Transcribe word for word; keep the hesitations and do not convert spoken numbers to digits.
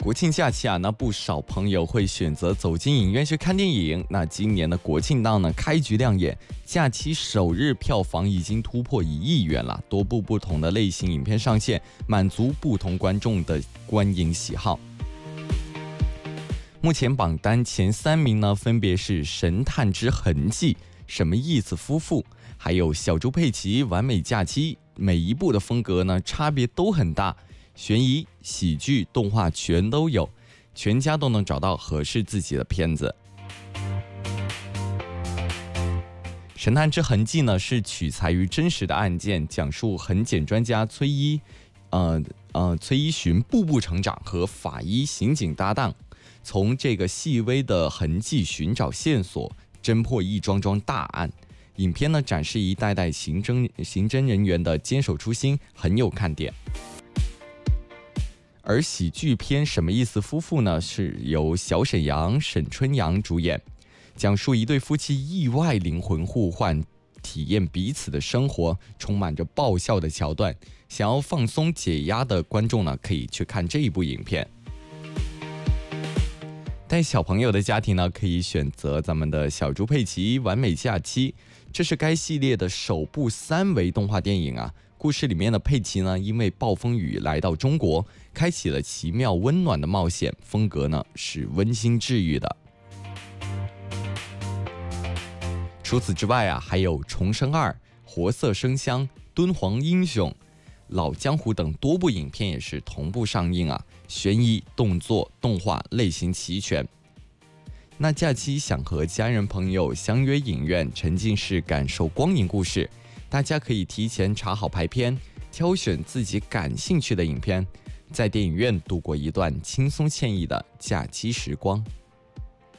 国庆假期啊，那不少朋友会选择走进影院去看电影。那今年的国庆档呢，开局亮眼，假期首日票房已经突破一亿元了。多部不同的类型影片上线，满足不同观众的观影喜好。目前榜单前三名呢，分别是《神探之痕迹》、什么意思夫妇，还有小猪佩奇完美假期。每一部的风格呢，差别都很大。悬疑、喜剧、动画全都有，全家都能找到合适自己的片子。神探之痕迹呢，是取材于真实的案件，讲述痕检专家崔一，呃呃崔一寻步步成长和法医刑警搭档，从这个细微的痕迹寻找线索，侦破一桩桩大案。影片呢，展示一代代刑侦刑侦人员的坚守初心，很有看点。而喜剧片什么意思夫妇呢，是由小沈阳、沈春阳主演，讲述一对夫妻意外灵魂互换，体验彼此的生活，充满着爆笑的桥段。想要放松解压的观众呢，可以去看这一部影片。带小朋友的家庭呢，可以选择咱们的小猪佩奇完美假期，这是该系列的首部三维动画电影啊。故事里面的佩奇呢，因为暴风雨来到中国，开启了奇妙温暖的冒险，风格呢是温馨治愈的。除此之外啊，还有《重生二》、《活色生香》、《敦煌英雄》、《老江湖》等多部影片也是同步上映啊，悬疑、动作、动画类型齐全。那假期想和家人朋友相约影院，沉浸式感受光影故事。大家可以提前查好排片，挑选自己感兴趣的影片，在电影院度过一段轻松惬意的假期时光。